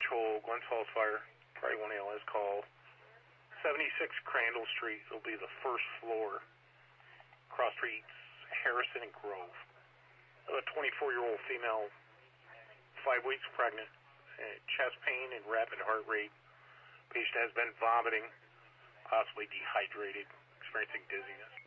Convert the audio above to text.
Patrol, Glens Falls Fire, probably one ALS call. 76 Crandall Street will be the first floor. Cross streets Harrison and Grove. A 24-year-old female, 5 weeks pregnant, chest pain and rapid heart rate. Patient has been vomiting, possibly dehydrated, experiencing dizziness.